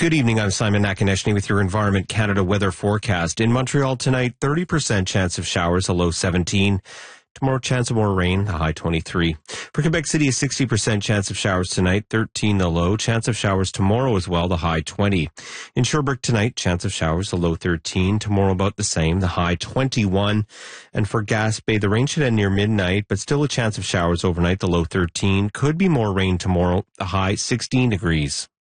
Good evening. I'm Simon Nakaneshny with your Environment Canada weather forecast. In Montreal tonight, 30% chance of showers, a low 17. Tomorrow, chance of more rain, a high 23. For Quebec City, a 60% chance of showers tonight, 13 the low. Chance of showers tomorrow as well, the high 20. In Sherbrooke tonight, chance of showers, the low 13. Tomorrow about the same, the high 21. And for Gaspé, the rain should end near midnight, but still a chance of showers overnight, the low 13. Could be more rain tomorrow, the high 16 degrees.